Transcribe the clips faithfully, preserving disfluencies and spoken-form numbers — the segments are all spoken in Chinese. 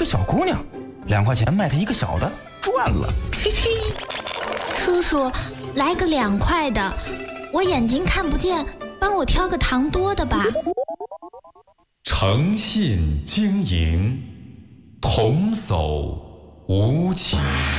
个小姑娘，两块钱卖她一个小的，赚了。嘿嘿。 叔叔，来个两块的，我眼睛看不见，帮我挑个糖多的吧。 诚信经营，童叟无欺。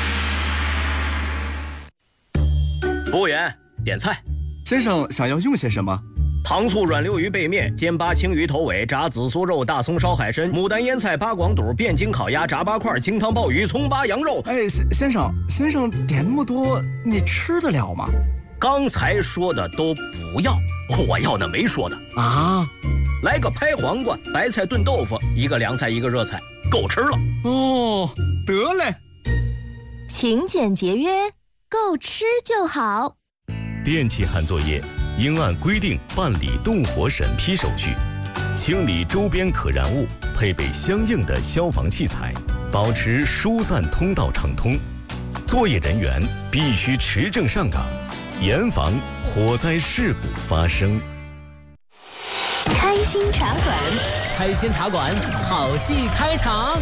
服务员，点菜。 先生想要用些什么？ 糖醋软溜鱼背面、煎八青鱼头尾、炸紫苏肉、大葱烧海参、牡丹腌菜、八广肚、汴京烤鸭、炸八块、清汤鲍鱼、葱八羊肉。 哎，先先生，先生点那么多，你吃得了吗？ 刚才说的都不要，我要的没说的啊。 来个拍黄瓜、白菜炖豆腐，一个凉菜，一个热菜，够吃了。 哦，得嘞。 勤俭节约，够吃就好。 电气焊作业应按规定办理动火审批手续，清理周边可燃物，配备相应的消防器材，保持疏散通道畅通。作业人员必须持证上岗，严防火灾事故发生。 开心茶馆， 开心茶馆，好戏开场。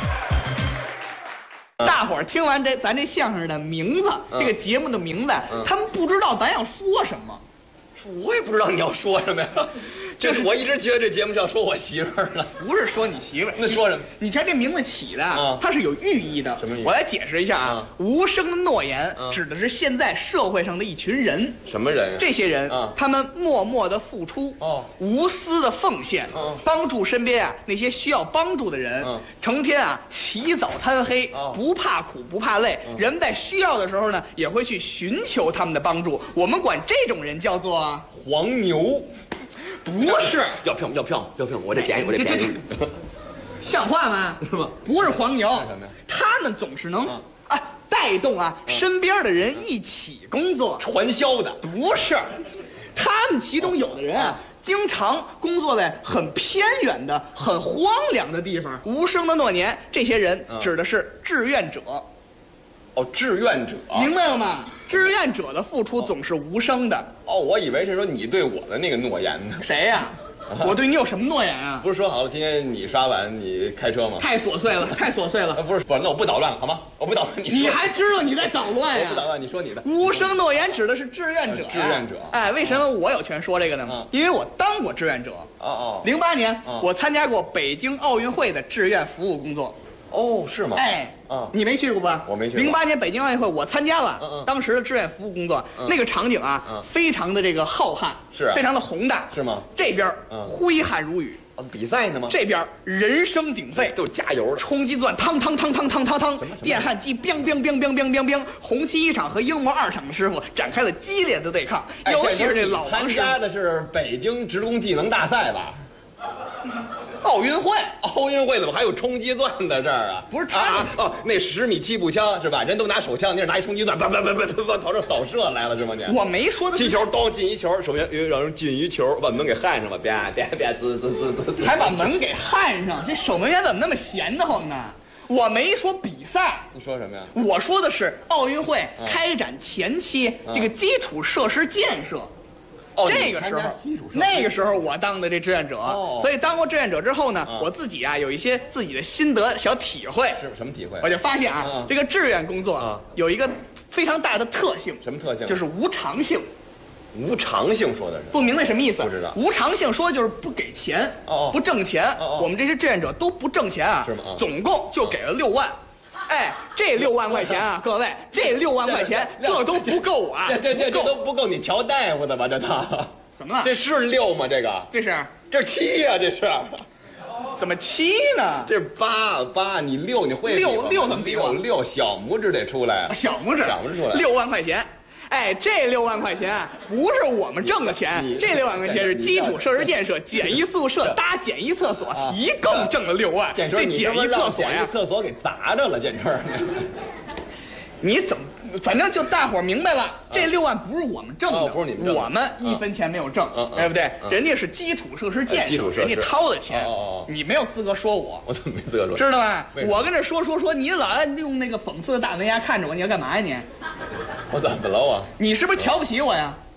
大伙儿听完这咱这相声的名字，嗯、这个节目的名字，嗯、他们不知道咱要说什么。 我也不知道你要说什么呀，就是我一直觉得这节目是要说我媳妇儿了， 不是说你媳妇儿。 那说什么？ 你瞧这名字起的，啊、它是有寓意的。 什么寓意？ 我来解释一下啊。啊无声的诺言、啊、指的是现在社会上的一群人。 什么人？ 这些人， 啊、 他们默默的付出，哦，无私的奉献，哦，帮助身边啊那些需要帮助的人，哦，成天啊起早贪黑，哦，不怕苦不怕累，哦，人在需要的时候呢也会去寻求他们的帮助。我们管这种人叫做黄牛。 不是， 要票要票要票，我这便宜我这便宜， 像话吗？ 是吗？ 不是黄牛，他们总是能啊啊带动啊身边的人一起工作， 传销的。 不是，他们其中有的人啊，经常工作在很偏远的、很荒凉的地方。无声的诺言，这些人指的是志愿者。 哦，志愿者， 明白了吗？志愿者的付出总是无声的。 哦，我以为是说你对我的那个诺言呢。 谁呀？我对你有什么诺言啊？ 不是说好了今天你刷碗你开车吗？ 太琐碎了，太琐碎了。 不是，不是，那我不捣乱了好吗？我不捣乱你。 你还知道你在捣乱呀？ 我不捣乱，你说你的。 无声诺言指的是志愿者。 志愿者。 哎，为什么我有权说这个呢？嗯、因为我当过志愿者。 哦哦。 零八年，哦、我参加过北京奥运会的志愿服务工作。 哦，是吗？ 哎，嗯，你没去过吧？ 我没去过。 零八年北京奥运会我参加了， 嗯嗯， 当时的志愿服务工作，嗯、那个场景啊，嗯，非常的这个浩瀚， 是、啊， 非常的宏大， 是吗？ 这边挥汗如雨。 哦，比赛呢吗？ 这边人声鼎沸， 都是加油的。 冲击钻，汤汤汤汤汤汤汤，电焊机，biang biang biang biang biang biang biang，红旗一厂和英模二厂的师傅展开了激烈的对抗， 哎、 尤其是这老王师傅。 参加的是北京职工技能大赛吧？ 奥运会， 奥运会怎么还有冲击钻在这儿啊？ 不是他啊哦，那十米气步枪是吧？人都拿手枪，你是拿一冲击钻，叭叭叭叭叭往这扫射来了是吗？你我没说的。 踢球，当进一球，首先让人进一球，把门给焊上吧，啪啪啪，滋滋滋滋， 还把门给焊上，这守门员怎么那么闲得慌呢？我没说比赛， 你说什么呀？ 我说的是奥运会开展前期这个基础设施建设。 哦， 这个时候，那个时候我当的这志愿者， 哦、 所以当过志愿者之后呢，嗯、我自己啊有一些自己的心得小体会。 是什么体会？ 我就发现啊，嗯、这个志愿工作啊有一个非常大的特性。 什么特性？ 就是无偿性。 无偿性说的是？ 不明白什么意思？ 不知道。 无偿性说就是不给钱， 哦， 不挣钱。 哦， 我们这些志愿者都不挣钱啊， 是吗？ 总共就给了六万。哎，这六万块钱啊，各位，这六万块钱这都不够啊， 这这这这都不够你瞧大夫的吧？这套什么？ 这是六吗？这个这是这是七呀，这是怎么七呢？ 这是八八，你六你会六六怎么比我六小拇指得出来， 小拇指小拇指出来， 六万块钱。哎，这六万块钱不是我们挣的钱，这六万块钱是基础设施建设、简易宿舍、搭简易厕所，一共挣了六万。 这简易厕所呀， 厕所给砸着了，简直！ 你怎么？反正就大伙儿明白了，这六万不是我们挣的， 不是你们挣的， 我们一分钱没有挣，对不对？人家是基础设施建设，人家掏的钱，你没有资格说我。 我怎么没资格说？ 知道吗？我跟这说说说，你老爱用那个讽刺的大门牙看着我，你要干嘛呀你？ 我怎么了我？ 你是不是瞧不起我呀？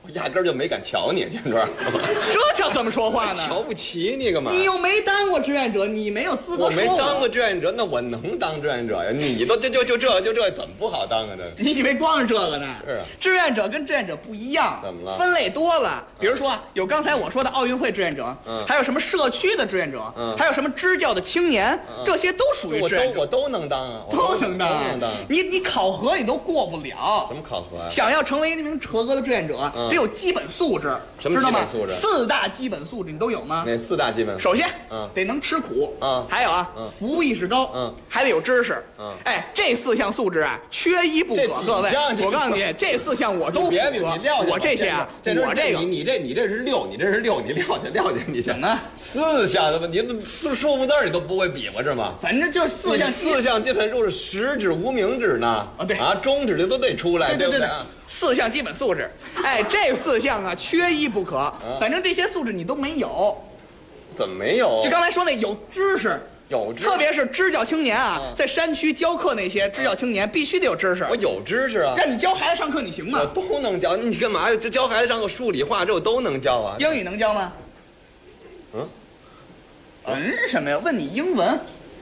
我压根儿就没敢瞧你，建川。 这叫怎么说话呢？ 瞧不起你干嘛？ 你又没当过志愿者，你没有资格说。 我没当过志愿者，那我能当志愿者呀？你都就就就这就这怎么不好当啊？这你以为光是这个呢？ 是啊， 志愿者跟志愿者不一样， 怎么了？ 分类多了。比如说有刚才我说的奥运会志愿者，嗯，还有什么社区的志愿者，嗯，还有什么支教的青年，嗯，这些都属于志愿者。 我都我都能当啊， 都能当， 都能当。 你你考核你都过不了。 什么考核呀？ 想要成为一名合格的志愿者，得有基本素质。 什么基本素质？ 四大基本素质你都有吗？ 哪四大基本？ 首先，嗯，得能吃苦， 嗯， 还有啊，服务意识高，嗯，还得有知识，嗯，哎，这四项素质啊，缺一不可。各位，我告诉你，这四项我都符合。我这些啊，我这个， 你你这你这是六，你这是六，你撂下撂下，你行啊？四项的问题，四数目字你都不会比划是吗？ 反正就四项， 四项基本素质，实指无名指呢？ 啊，对啊，中指的都得出来，对不对？ 四项基本素质，哎，这四项啊，缺一不可。反正这些素质你都没有， 怎么没有？ 就刚才说那有知识， 有知识， 特别是支教青年啊，在山区教课那些支教青年必须得有知识。 我有知识啊， 让你教孩子上课你行吗？ 我都能教，你干嘛呀？这教孩子上课数理化这我都能教啊。 英语能教吗？ 嗯， 嗯什么呀？问你英文。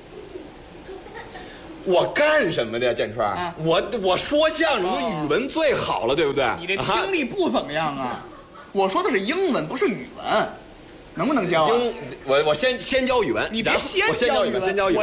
我干什么的呀，建川？啊、我我说相声，我语文最好了，对不对？ 你这听力不怎么样啊！我说的是英文，不是语文，能不能教啊？ 英，我我先先教语文， 你别先教语文， 先教语文，先教语文。